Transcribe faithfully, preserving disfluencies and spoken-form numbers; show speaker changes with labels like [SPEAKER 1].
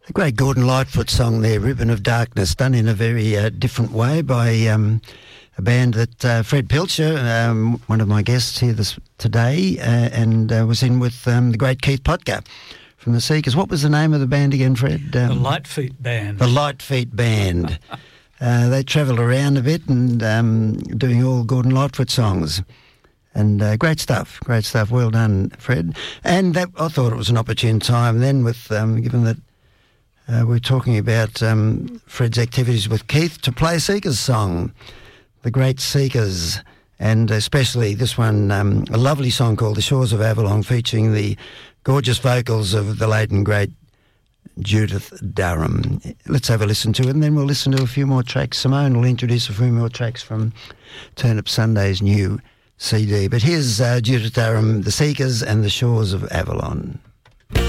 [SPEAKER 1] A great Gordon Lightfoot song there, Ribbon of Darkness, done in a very uh, different way by um, a band that uh, Fred Pilcher, um, one of my guests here this today, uh, and uh, was in with um, the great Keith Potker from the Seekers. What was the name of the band again, Fred? Um,
[SPEAKER 2] the Lightfeet Band.
[SPEAKER 1] The Lightfeet Band. uh, they travelled around a bit and um, doing all Gordon Lightfoot songs. And uh, great stuff, great stuff. Well done, Fred. And that, I thought it was an opportune time then with, um, given that Uh, we're talking about um, Fred's activities with Keith, to play a Seekers song, the great Seekers, and especially this one, um, a lovely song called The Shores of Avalon, featuring the gorgeous vocals of the late and great Judith Durham. Let's have a listen to it, and then we'll listen to a few more tracks. Simone will introduce a few more tracks from Turnip Sunday's new C D. But here's uh, Judith Durham, The Seekers and The Shores of Avalon.